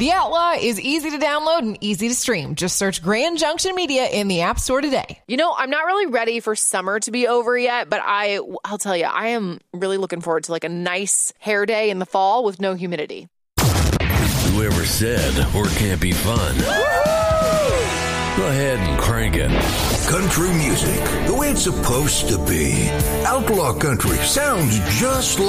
The Outlaw is easy to download and easy to stream. Just search Grand Junction Media in the App Store today. You know, I'm not really ready for summer to be over yet, but I'll tell you, I am really looking forward to like a nice hair day in the fall with no humidity. Whoever said or can't be fun. Go ahead and crank it. Country music, the way it's supposed to be. Outlaw country sounds just like